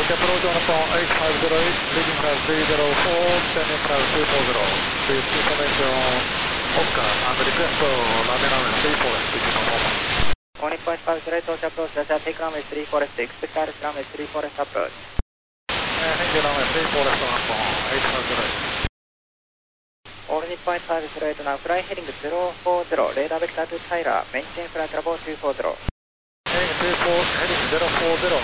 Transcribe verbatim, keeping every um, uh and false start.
Approach approach on upon eight five zero eight, leading flight three zero four, standing flight two four zero. Please information Oscar and request runway runway three four left, which is normal. Morning point five zero eight, approach, Russia, take runway three four left, expect Iris runway three four left approach. Thank you, runway three four left on upon eight five zero eight. Morning point five zero eight, now fly heading zero four zero, radar vector to Tyler, maintain flight level two four zero. Heading two four, heading zero four zero.